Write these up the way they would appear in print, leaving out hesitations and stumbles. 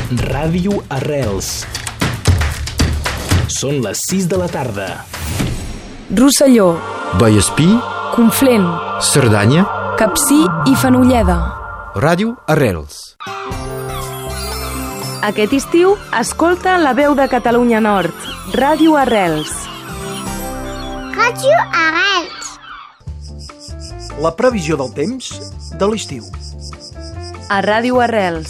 Ràdio Arrels. Són les 6 de la tarda. Rosselló, Vallespí, Conflent, Cerdanya, Capcir i Fenolleda. Ràdio Arrels. Aquest estiu, escolta La Veu de Catalunya Nord, Ràdio Arrels. Ràdio Arrels. La previsió del temps de l'estiu. A Ràdio Arrels.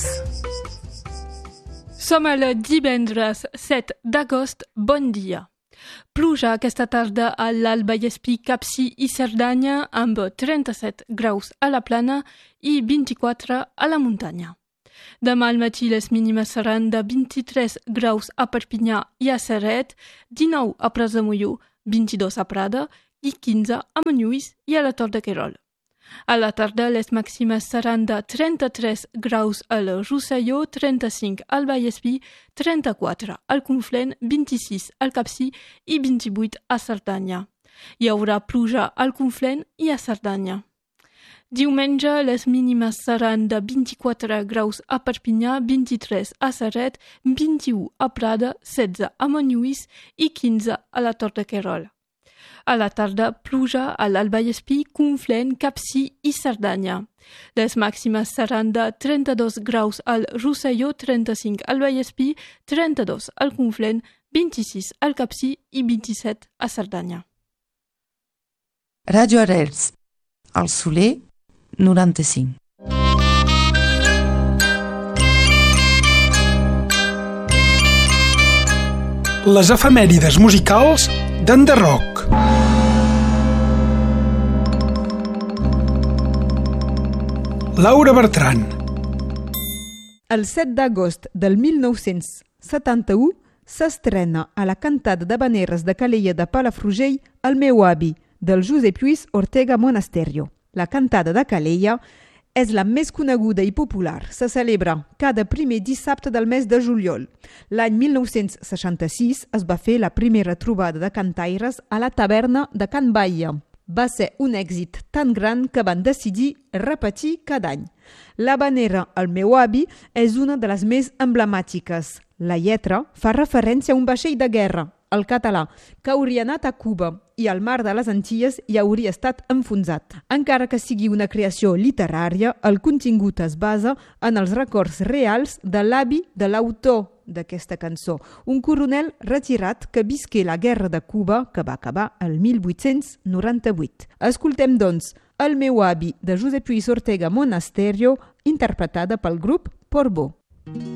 Som el divendres 7 d'agost. Bon dia. Pluja aquesta tarda a l'Alt Vallespí, Capcir i Cerdanya amb 37 graus a la plana i 24 a la muntanya. Demà al matí les mínimes seran de 23 graus a Perpinyà i a Ceret, 19 a Pras de Molló, 22 a Prada i 15 a Menuis i a la Tor de Querol. A la tarda les màximes seran de 33 graus al Rosselló, 35 al Vallespí, 34 al Conflent, 26 al Capcir i 28 a Cerdanya. Hi haurà pluja al Conflent i a Cerdanya. Diumenge les mínimes seran de 24 graus a Perpinyà, 23 a Ceret, 21 a Prada, 16 a Menuis i 15 a la Tor de Querol. A la tarda, pluja a l'Alt Vallespí, Conflent, Capcir i Cerdanya. Les màximes seran de 32 graus al Rosselló, 35 al Vallespí, 32 al Conflent, 26 al Capcir i 27 a Cerdanya. Ràdio Arrels, al Soler, 95. Les efemèrides musicals d'Enderroc. Laura Bertran. El 7 d'agost del 1971 s'estrena a la cantada d'habaneres de Calella de Palafrugell El meu avi, del Josep Lluís Ortega Monasterio. La cantada de Calella és la més coneguda i popular. Se celebra cada primer dissabte del mes de juliol. L'any 1966 es va fer la primera trobada de cantaires a la taverna de Can Baia. Va ser un èxit tan gran que van decidir repetir cada any. L'habanera El meu avi és una de les més emblemàtiques. La lletra fa referència a un vaixell de guerra, el català, que hauria anat a Cuba i al mar de les Antilles hi hauria estat enfonsat. Encara que sigui una creació literària, el contingut es basa en els records reals de l'avi de l'autor d'aquesta cançó, un coronel retirat que visqué la guerra de Cuba, que va acabar el 1898. Escoltem, doncs, El meu avi, de Josep Lluís Ortega Monasterio, interpretada pel grup Portbou.